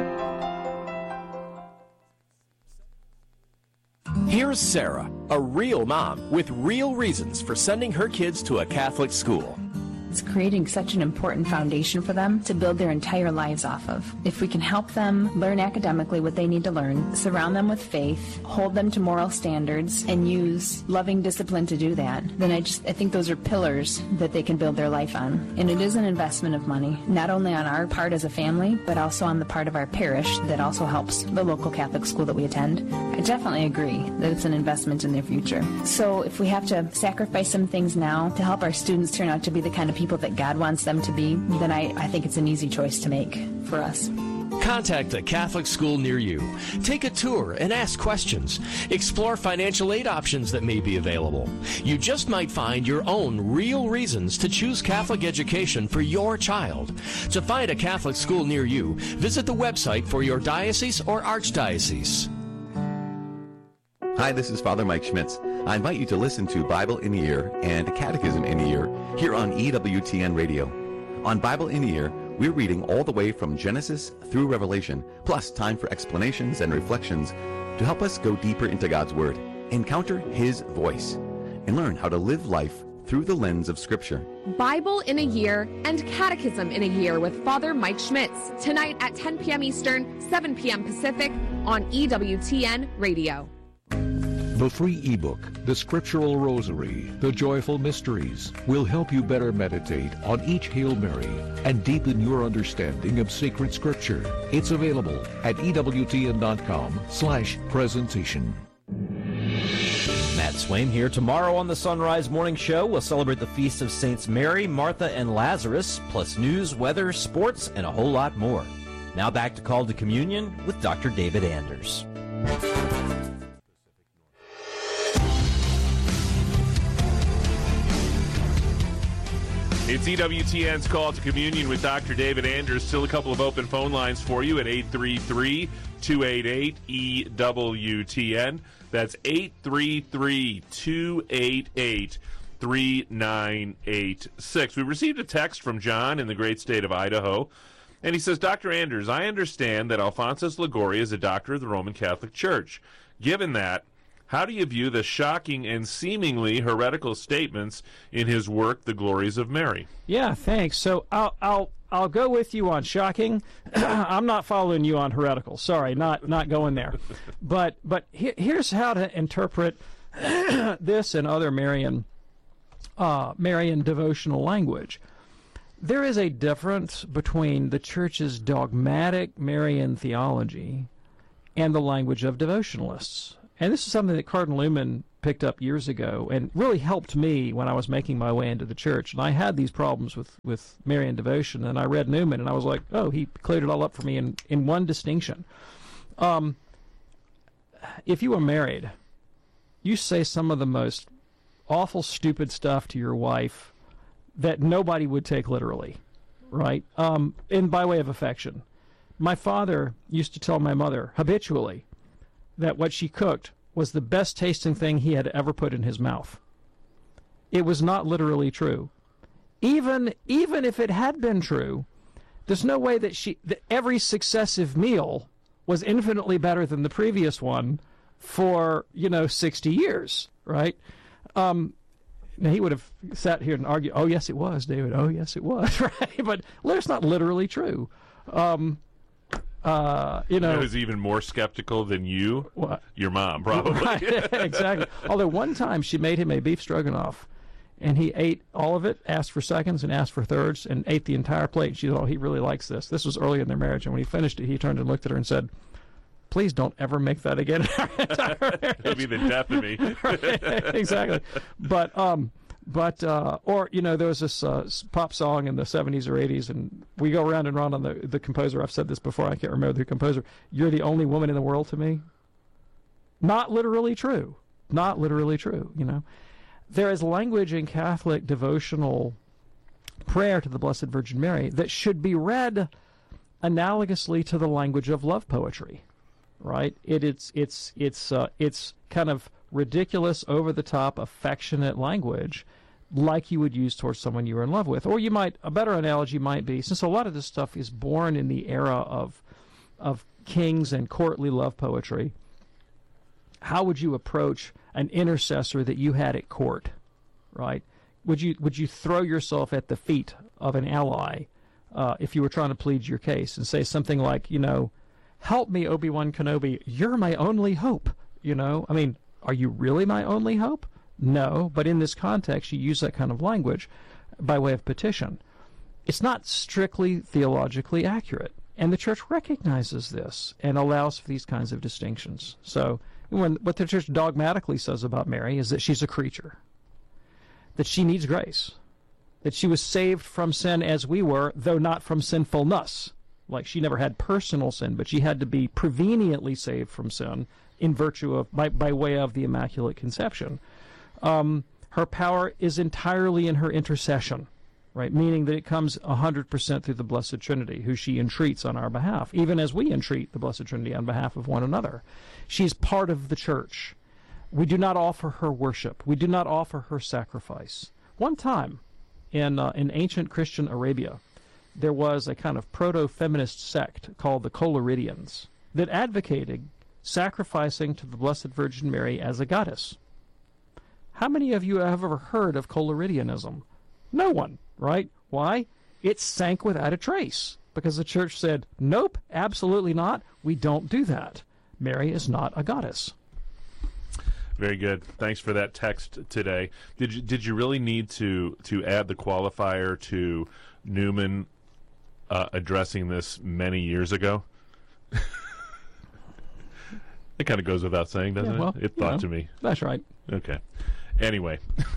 Here's Sarah, a real mom with real reasons for sending her kids to a Catholic school. It's creating such an important foundation for them to build their entire lives off of. If we can help them learn academically what they need to learn, surround them with faith, hold them to moral standards, and use loving discipline to do that, then I just I think those are pillars that they can build their life on. And it is an investment of money, not only on our part as a family, but also on the part of our parish that also helps the local Catholic school that we attend. I definitely agree that it's an investment in their future. So if we have to sacrifice some things now to help our students turn out to be the kind of people that God wants them to be, then I, I think it's an easy choice to make for us. Contact a Catholic school near you. Take a tour and ask questions. Explore financial aid options that may be available. You just might find your own real reasons to choose Catholic education for your child. To find a Catholic school near you, visit the website for your diocese or archdiocese. Hi, this is Father Mike Schmitz. I invite you to listen to Bible in a Year and Catechism in a Year here on E W T N Radio. On Bible in a Year, we're reading all the way from Genesis through Revelation, plus time for explanations and reflections to help us go deeper into God's Word, encounter His voice, and learn how to live life through the lens of Scripture. Bible in a Year and Catechism in a Year with Father Mike Schmitz, tonight at ten p.m. Eastern, seven p.m. Pacific on E W T N Radio. The free ebook, The Scriptural Rosary, The Joyful Mysteries, will help you better meditate on each Hail Mary and deepen your understanding of sacred Scripture. It's available at ewtn.com slash presentation. Matt Swaim here. Tomorrow on the Sunrise Morning Show, we'll celebrate the feast of Saints Mary, Martha, and Lazarus, plus news, weather, sports, and a whole lot more. Now back to Call to Communion with Doctor David Anders. It's E W T N's Call to Communion with Doctor David Anders. Still a couple of open phone lines for you at eight three three, two eight eight, E W T N. That's eight three three, two eight eight, three nine eight six. We received a text from John in the great state of Idaho, and he says, Doctor Anders, I understand that Alphonsus Liguori is a doctor of the Roman Catholic Church. Given that, how do you view the shocking and seemingly heretical statements in his work, The Glories of Mary? Yeah, thanks. So I'll I'll I'll go with you on shocking. I'm not following you on heretical. Sorry, not not going there. But but he, here's how to interpret this and other Marian uh, Marian devotional language. there is a difference between the church's dogmatic Marian theology and the language of devotionalists. And this is something that Cardinal Newman picked up years ago and really helped me when I was making my way into the church. And I had these problems with, with Marian devotion, and I read Newman, and I was like, oh, he cleared it all up for me in, in one distinction. Um, if you were married, you say some of the most awful, stupid stuff to your wife that nobody would take literally, right? Um, and by way of affection. My father used to tell my mother habitually that what she cooked was the best tasting thing he had ever put in his mouth. It was not literally true. Even even if it had been true, there's no way that she that every successive meal was infinitely better than the previous one for, you know, sixty years, right? Um, now, he would have sat here and argued, oh, yes, it was, David. Oh, yes, it was, right? But it's not literally true. Um, uh, you know, who's even more skeptical than you? What? Your mom, probably. Right, exactly. Although one time she made him a beef stroganoff, and he ate all of it, asked for seconds, and asked for thirds, and ate the entire plate. She thought, oh, he really likes this. This was early in their marriage, and when he finished it, he turned and looked at her and said, please don't ever make that again. It'll be the death of me. Right, exactly. But, um, but uh, or, you know, there was this uh, pop song in the seventies or eighties, and we go round and round on the, the composer. I've said this before. I can't remember the composer. You're the only woman in the world to me. Not literally true. Not literally true, you know. There is language in Catholic devotional prayer to the Blessed Virgin Mary that should be read analogously to the language of love poetry. Right? It, it's it's it's uh, it's kind of ridiculous, over the top, affectionate language, like you would use towards someone you were in love with. Or you might a better analogy might be, since a lot of this stuff is born in the era of of kings and courtly love poetry, how would you approach an intercessor that you had at court? Right? Would you would you throw yourself at the feet of an ally uh, if you were trying to plead your case and say something like, you know, help me, Obi-Wan Kenobi, you're my only hope, you know? I mean, are you really my only hope? No, but in this context, you use that kind of language by way of petition. It's not strictly theologically accurate, and the Church recognizes this and allows for these kinds of distinctions. So when, what the Church dogmatically says about Mary is that she's a creature, that she needs grace, that she was saved from sin as we were, though not from sinfulness. Like, she never had personal sin, but she had to be preveniently saved from sin in virtue of, by, by way of the Immaculate Conception. Um, her power is entirely in her intercession, right? Meaning that it comes one hundred percent through the Blessed Trinity, who she entreats on our behalf, even as we entreat the Blessed Trinity on behalf of one another. She's part of the Church. We do not offer her worship. We do not offer her sacrifice. One time in, uh, in ancient Christian Arabia, there was a kind of proto-feminist sect called the Collyridians that advocated sacrificing to the Blessed Virgin Mary as a goddess. How many of you have ever heard of Collyridianism? No one, right? Why? It sank without a trace, because the Church said, nope, absolutely not. We don't do that. Mary is not a goddess. Very good. Thanks for that text today. Did you, did you really need to, to add the qualifier to Newman Uh, addressing this many years ago? It kind of goes without saying, doesn't yeah, well, it? It thought know, to me. That's right. Okay. Anyway.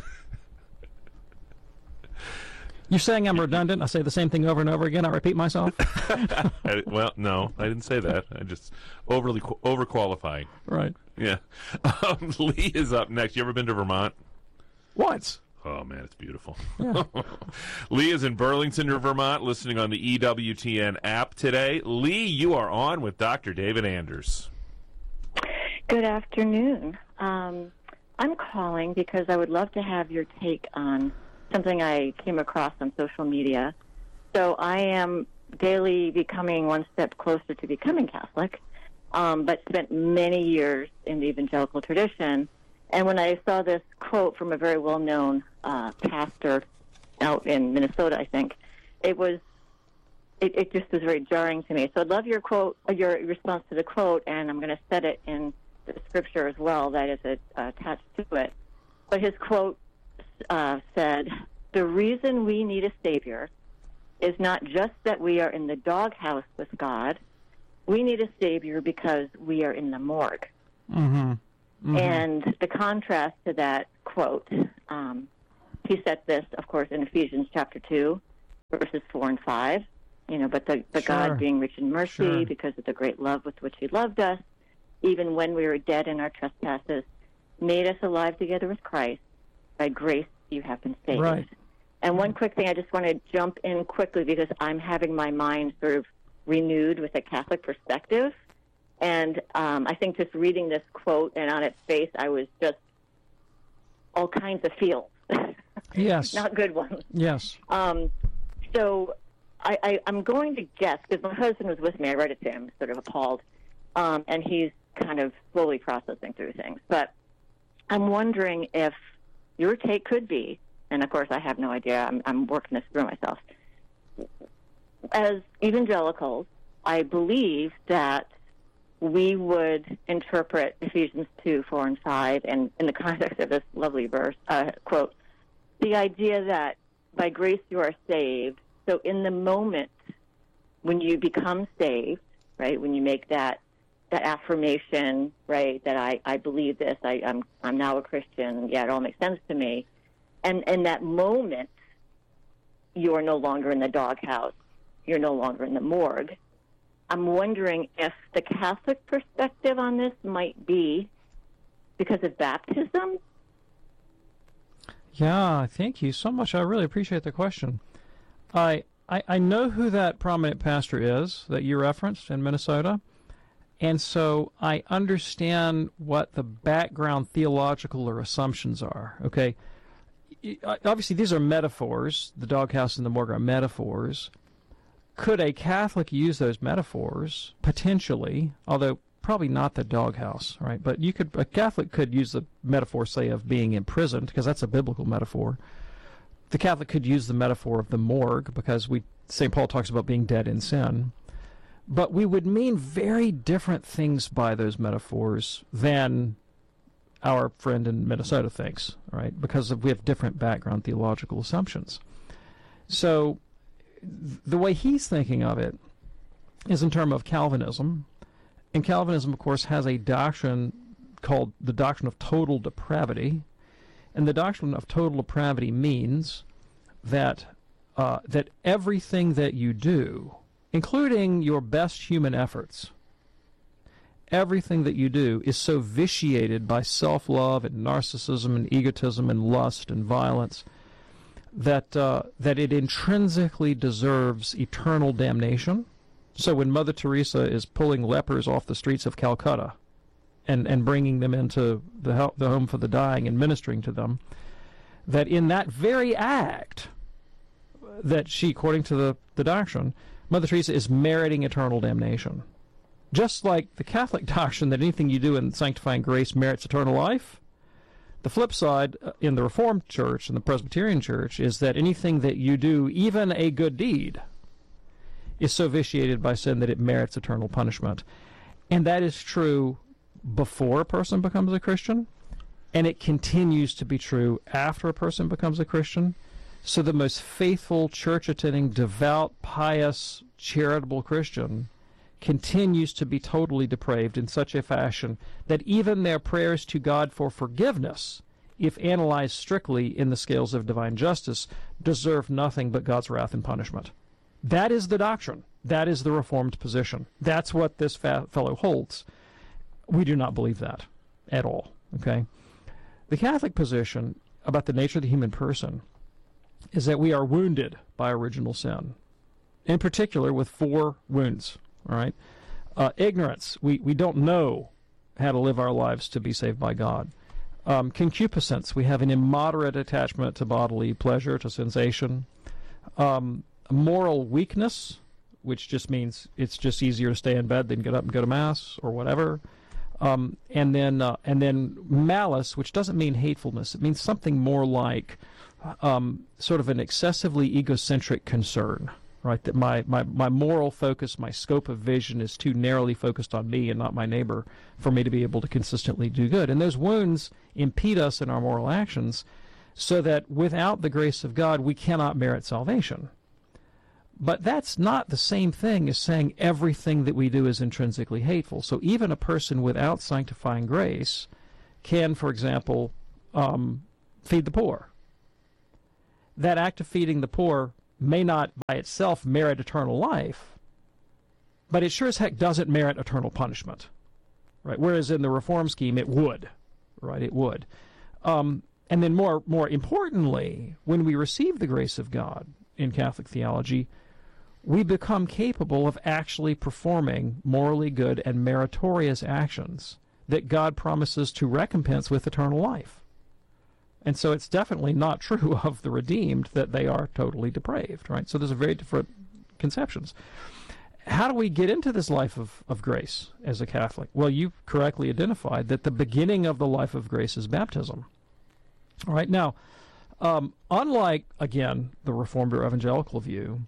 You're saying I'm redundant? I say the same thing over and over again? I repeat myself? I, well, no, I didn't say that. I just overly overqualifying. Right. Yeah. Um, Lee is up next. You ever been to Vermont? Once. Oh, man, it's beautiful. Yeah. Lee is in Burlington, Vermont, listening on the E W T N app today. Lee, you are on with Doctor David Anders. Good afternoon. Um, I'm calling because I would love to have your take on something I came across on social media. So I am daily becoming one step closer to becoming Catholic, um, but spent many years in the evangelical tradition. And when I saw this quote from a very well-known uh, pastor out in Minnesota, I think, it was, it, it just was very jarring to me. So I'd love your quote, your response to the quote, and I'm going to set it in the scripture as well that is uh, attached to it. But his quote uh, said, "The reason we need a Savior is not just that we are in the doghouse with God. We need a Savior because we are in the morgue. Mm-hmm. Mm-hmm. And the contrast to that quote, um, he set this, of course, in Ephesians chapter two, verses four and five. You know, but the, the Sure. God being rich in mercy Sure. because of the great love with which he loved us, even when we were dead in our trespasses, made us alive together with Christ. By grace you have been saved. Right. And one quick thing, I just want to jump in quickly because I'm having my mind sort of renewed with a Catholic perspective. And um, I think just reading this quote and on its face, I was just all kinds of feels. Yes. Not good ones. Yes. Um, so I, I, I'm going to guess, because my husband was with me, I read it to him, sort of appalled, um, and he's kind of slowly processing through things. But I'm wondering if your take could be, and of course I have no idea, I'm, I'm working this through myself. As evangelicals, I believe that we would interpret Ephesians two, four, and five, and in the context of this lovely verse, uh, quote, the idea that by grace you are saved. So in the moment when you become saved, right, when you make that that affirmation, right, that I, I believe this, I, I'm I'm now a Christian, yeah, it all makes sense to me. And in that moment, you are no longer in the doghouse. You're no longer in the morgue. I'm wondering if the Catholic perspective on this might be because of baptism. Yeah, thank you so much. I really appreciate the question. I, I I know who that prominent pastor is that you referenced in Minnesota, and so I understand what the background theological or assumptions are. Okay, obviously these are metaphors. The doghouse and the morgue are metaphors. Could a Catholic use those metaphors? Potentially, although probably not the doghouse, right? But you could a Catholic could use the metaphor, say, of being imprisoned, because that's a biblical metaphor. The Catholic could use the metaphor of the morgue, because we Saint Paul talks about being dead in sin. But we would mean very different things by those metaphors than our friend in Minnesota thinks, right? Because we have different background theological assumptions. So the way he's thinking of it is in terms of Calvinism. And Calvinism, of course, has a doctrine called the doctrine of total depravity. And the doctrine of total depravity means that uh, that everything that you do, including your best human efforts, everything that you do is so vitiated by self-love and narcissism and egotism and lust and violence that uh, that it intrinsically deserves eternal damnation. So when Mother Teresa is pulling lepers off the streets of Calcutta and, and bringing them into the, hel- the home for the dying and ministering to them, that in that very act that she, according to the, the doctrine, Mother Teresa is meriting eternal damnation. Just like the Catholic doctrine that anything you do in sanctifying grace merits eternal life, the flip side in the Reformed Church and the Presbyterian Church is that anything that you do, even a good deed, is so vitiated by sin that it merits eternal punishment. And that is true before a person becomes a Christian, and it continues to be true after a person becomes a Christian. So the most faithful, church-attending, devout, pious, charitable Christian continues to be totally depraved in such a fashion that even their prayers to God for forgiveness, if analyzed strictly in the scales of divine justice, deserve nothing but God's wrath and punishment. That is the doctrine. That is the Reformed position. That's what this fa- fellow holds. We do not believe that at all. Okay? The Catholic position about the nature of the human person is that we are wounded by original sin, in particular with four wounds. All right? Uh, ignorance. We, we don't know how to live our lives to be saved by God. Um, concupiscence. We have an immoderate attachment to bodily pleasure, to sensation. Um, moral weakness, which just means it's just easier to stay in bed than get up and go to Mass or whatever. Um, and then uh, and then malice, which doesn't mean hatefulness. It means something more like um, sort of an excessively egocentric concern, right? That my, my, my moral focus, my scope of vision is too narrowly focused on me and not my neighbor for me to be able to consistently do good. And those wounds impede us in our moral actions so that without the grace of God, we cannot merit salvation. But that's not the same thing as saying everything that we do is intrinsically hateful. So even a person without sanctifying grace can, for example, um, feed the poor. That act of feeding the poor may not by itself merit eternal life, but it sure as heck doesn't merit eternal punishment, right? Whereas in the reform scheme, it would, right? It would. Um, and then more, more importantly, when we receive the grace of God in Catholic theology, we become capable of actually performing morally good and meritorious actions that God promises to recompense with eternal life. And so it's definitely not true of the redeemed that they are totally depraved, right? So there's a very different conceptions. How do we get into this life of, of grace as a Catholic? Well, you correctly identified that the beginning of the life of grace is baptism. All right, now, um, unlike, again, the Reformed or evangelical view,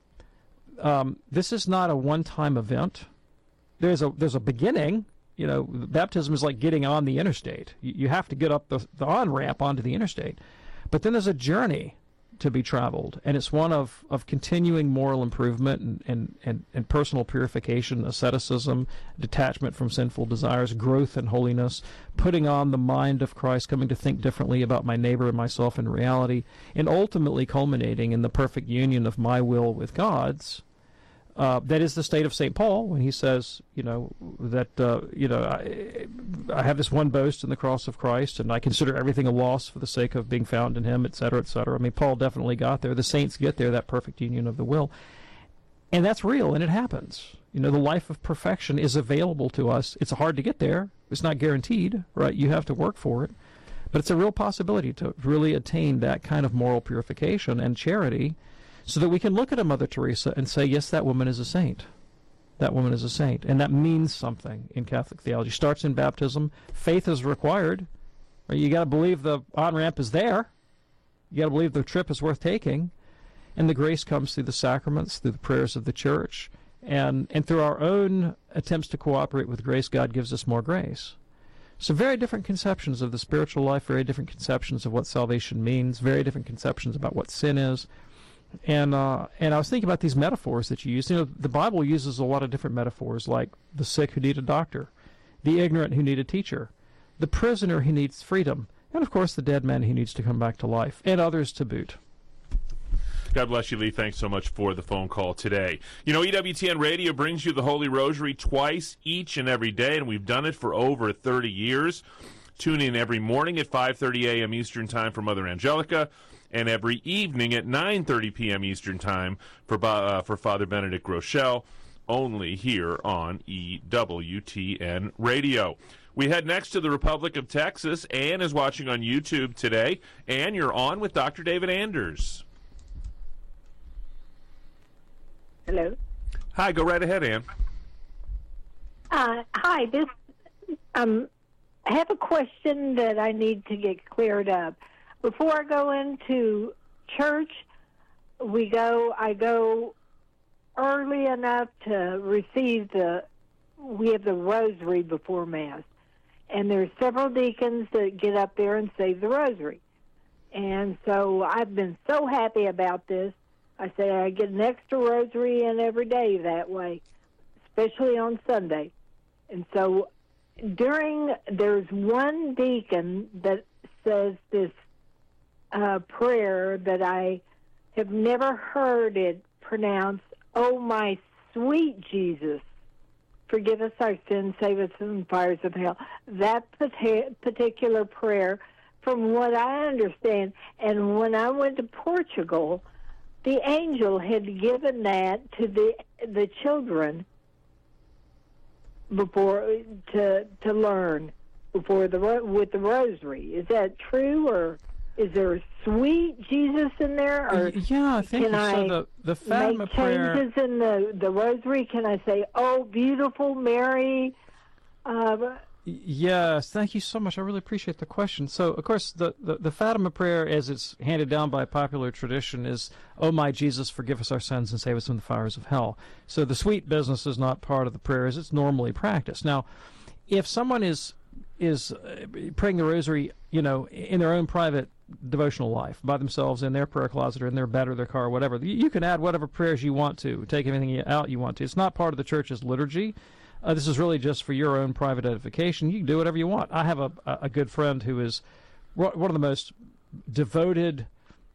um, this is not a one-time event. There's a there's a beginning. You know, baptism is like getting on the interstate. You, you have to get up the, the on-ramp onto the interstate. But then there's a journey to be traveled, and it's one of, of continuing moral improvement and, and, and, and personal purification, asceticism, detachment from sinful desires, growth in holiness, putting on the mind of Christ, coming to think differently about my neighbor and myself in reality, and ultimately culminating in the perfect union of my will with God's. Uh, that is the state of Saint Paul when he says, you know, that, uh, you know, I, I have this one boast in the cross of Christ, and I consider everything a loss for the sake of being found in him, et cetera, et cetera. I mean, Paul definitely got there. The saints get there, that perfect union of the will. And that's real, and it happens. You know, the life of perfection is available to us. It's hard to get there. It's not guaranteed, right? You have to work for it. But it's a real possibility to really attain that kind of moral purification and charity, so that we can look at a Mother Teresa and say, yes, that woman is a saint. That woman is a saint. And that means something in Catholic theology. Starts in baptism. Faith is required. Right? You got to believe the on-ramp is there. You got to believe the trip is worth taking. And the grace comes through the sacraments, through the prayers of the Church. And, and through our own attempts to cooperate with grace, God gives us more grace. So very different conceptions of the spiritual life, very different conceptions of what salvation means, very different conceptions about what sin is. And uh, and I was thinking about these metaphors that you use. You know, the Bible uses a lot of different metaphors, like the sick who need a doctor, the ignorant who need a teacher, the prisoner who needs freedom, and of course the dead man who needs to come back to life, and others to boot. God bless you, Lee. Thanks so much for the phone call today. You know, E W T N Radio brings you the Holy Rosary twice each and every day, and we've done it for over thirty years. Tune in every morning at five thirty a.m. Eastern Time for Mother Angelica, and every evening at nine thirty p.m. Eastern Time for uh, for Father Benedict Groeschel, only here on E W T N Radio. We head next to the Republic of Texas. Ann is watching on YouTube today. Ann, you're on with Doctor David Anders. Hello. Hi, go right ahead, Ann. Uh, hi, this um, I have a question that I need to get cleared up. Before I go into church, we go. I go early enough to receive the. We have the rosary before Mass, and there's several deacons that get up there and say the rosary, and so I've been so happy about this. I say I get an extra rosary in every day that way, especially on Sunday, and so during there's one deacon that says this. Uh, prayer that I have never heard it pronounced, oh my sweet Jesus, forgive us our sins, save us from the fires of hell. That particular prayer, from what I understand, and when I went to Portugal, the angel had given that to the the children before to to learn before the with the rosary. Is that true, or is there a sweet Jesus in there? Or yeah, I think can so. I The, the Fatima make prayer. changes in the, the rosary? Can I say, oh, beautiful Mary? Uh, Yes, thank you so much. I really appreciate the question. So, of course, the, the, the Fatima prayer, as it's handed down by popular tradition, is, oh, my Jesus, forgive us our sins and save us from the fires of hell. So the sweet business is not part of the prayer as it's normally practiced. Now, if someone is is praying the rosary, you know, in their own private devotional life by themselves in their prayer closet or in their bed or their car or whatever. You, you can add whatever prayers you want to, take anything out you want to. It's not part of the church's liturgy. Uh, this is really just for your own private edification. You can do whatever you want. I have a, a good friend who is one of the most devoted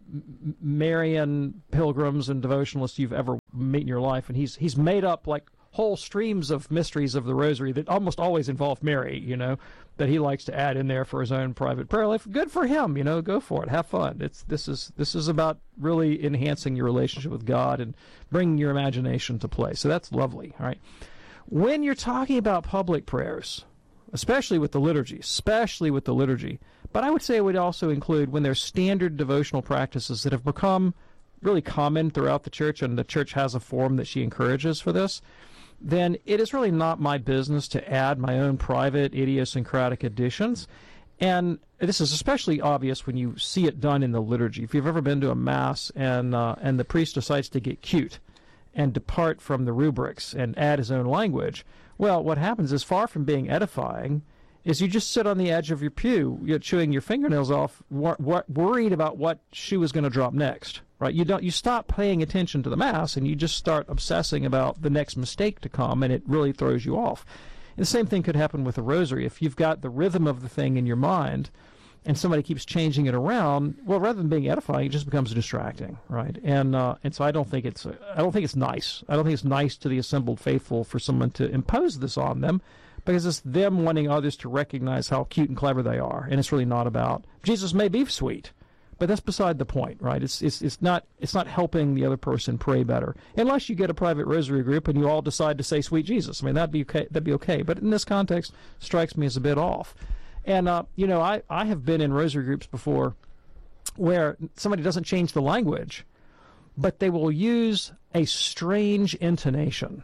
Marian pilgrims and devotionalists you've ever met in your life, and he's he's made up like whole streams of mysteries of the Rosary that almost always involve Mary, you know, that he likes to add in there for his own private prayer life. Good for him, you know. Go for it. Have fun. It's this is this is about really enhancing your relationship with God and bringing your imagination to play. So that's lovely. All right. When you're talking about public prayers, especially with the liturgy, especially with the liturgy, but I would say it would also include when there's standard devotional practices that have become really common throughout the church, and the church has a form that she encourages for this, then it is really not my business to add my own private idiosyncratic additions. And this is especially obvious when you see it done in the liturgy. If you've ever been to a Mass and uh, and the priest decides to get cute and depart from the rubrics and add his own language, well, what happens is, far from being edifying, is you just sit on the edge of your pew, you're chewing your fingernails off, wor- wor- worried about what shoe is going to drop next, right? You don't. You stop paying attention to the Mass, and you just start obsessing about the next mistake to come, and it really throws you off. And the same thing could happen with the Rosary. If you've got the rhythm of the thing in your mind, and somebody keeps changing it around, well, rather than being edifying, it just becomes distracting, right? And uh, and so I don't think it's I don't think it's nice. I don't think it's nice to the assembled faithful for someone to impose this on them, because it's them wanting others to recognize how cute and clever they are, and it's really not about. Jesus may be sweet, but that's beside the point, right? It's it's it's not it's not helping the other person pray better, unless you get a private rosary group and you all decide to say "Sweet Jesus." I mean, that'd be okay. That'd be okay. But in this context, strikes me as a bit off. And, uh, you know, I, I have been in rosary groups before where somebody doesn't change the language, but they will use a strange intonation.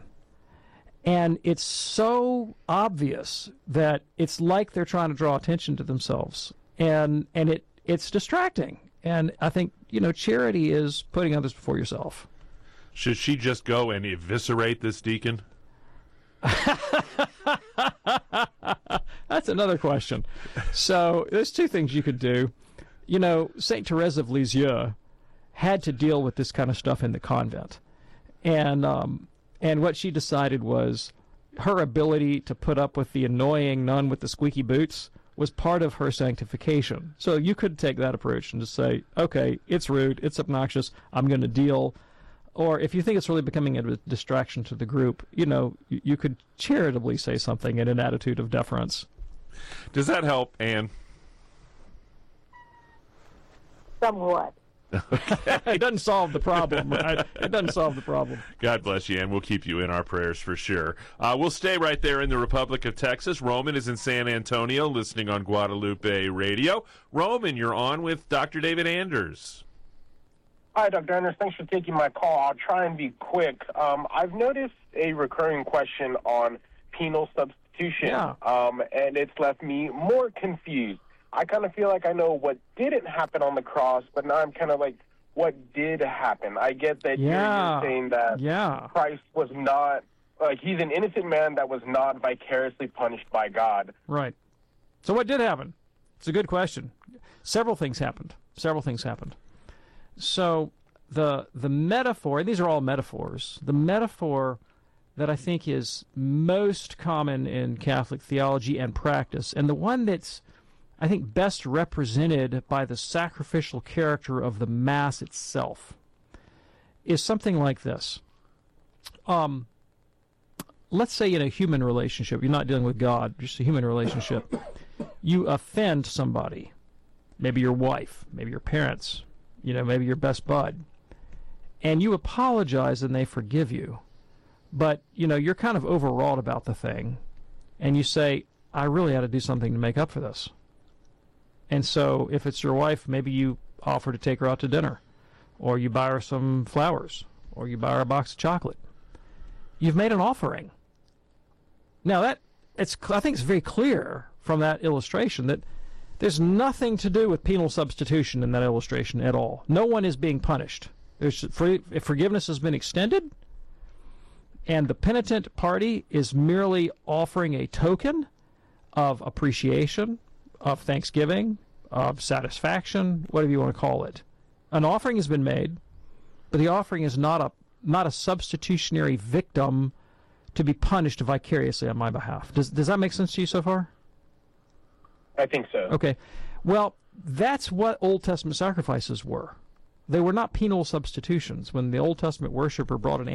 And it's so obvious that it's like they're trying to draw attention to themselves. And and it it's distracting. And I think, you know, charity is putting others before yourself. Should she just go and eviscerate this deacon? That's another question. So there's two things you could do. You know, Saint Therese of Lisieux had to deal with this kind of stuff in the convent. And um, and what she decided was her ability to put up with the annoying nun with the squeaky boots was part of her sanctification. So you could take that approach and just say, okay, it's rude, it's obnoxious, I'm going to deal. Or if you think it's really becoming a distraction to the group, you know, you, you could charitably say something in an attitude of deference. Does that help, Anne? Somewhat. Okay. It doesn't solve the problem, right? It doesn't solve the problem. God bless you, Anne. We'll keep you in our prayers for sure. Uh, we'll stay right there in the Republic of Texas. Roman is in San Antonio, listening on Guadalupe Radio. Roman, you're on with Doctor David Anders. Hi, Doctor Anders. Thanks for taking my call. I'll try and be quick. Um, I've noticed a recurring question on penal substitution, yeah. um, and it's left me more confused. I kind of feel like I know what didn't happen on the cross, but now I'm kind of like, what did happen? I get that yeah. you're, you're saying that yeah. Christ was not, like, he's an innocent man that was not vicariously punished by God. Right. So what did happen? It's a good question. Several things happened. Several things happened. So the the metaphor, and these are all metaphors, the metaphor that I think is most common in Catholic theology and practice, and the one that's, I think, best represented by the sacrificial character of the Mass itself, is something like this. Um, let's say in a human relationship, you're not dealing with God, just a human relationship, you offend somebody, maybe your wife, maybe your parents, you know, maybe your best bud, and you apologize and they forgive you, but, you know, you're kind of overwrought about the thing, and you say, I really had to do something to make up for this. And so if it's your wife, maybe you offer to take her out to dinner, or you buy her some flowers, or you buy her a box of chocolate. You've made an offering. Now, that it's I think it's very clear from that illustration that there's nothing to do with penal substitution in that illustration at all. No one is being punished. There's, if forgiveness has been extended, and the penitent party is merely offering a token of appreciation, of thanksgiving, of satisfaction, whatever you want to call it. An offering has been made, but the offering is not a not a substitutionary victim to be punished vicariously on my behalf. Does does that make sense to you so far? I think so. Okay. Well, that's what Old Testament sacrifices were. They were not penal substitutions. When the Old Testament worshiper brought an